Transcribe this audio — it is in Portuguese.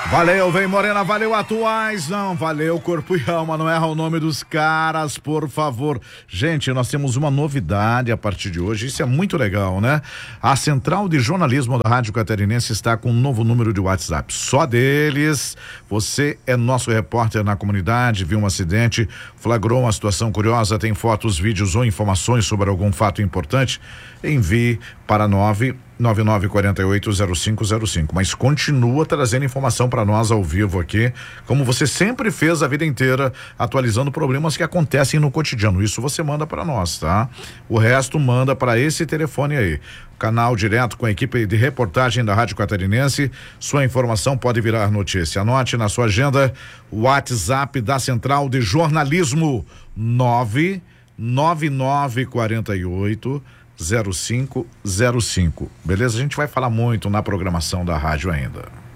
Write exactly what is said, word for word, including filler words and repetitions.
Valeu, vem Morena, valeu Atuais, não, valeu Corpo e Alma, não erra o nome dos caras, por favor. Gente, nós temos uma novidade a partir de hoje, isso é muito legal, né? A Central de Jornalismo da Rádio Catarinense está com um novo número de WhatsApp, só deles. Você é nosso repórter na comunidade, viu um acidente, flagrou uma situação curiosa, tem fotos, vídeos ou informações sobre algum fato importante, envie para nove nove nove quatro oito zero cinco zero cinco, mas continua trazendo informação para nós ao vivo aqui, como você sempre fez a vida inteira, atualizando problemas que acontecem no cotidiano. Isso você manda para nós, tá? O resto manda para esse telefone aí, canal direto com a equipe de reportagem da Rádio Catarinense. Sua informação pode virar notícia. Anote na sua agenda o WhatsApp da Central de Jornalismo, nove nove nove quatro oito zero cinco zero cinco. Beleza? A gente vai falar muito na programação da rádio ainda.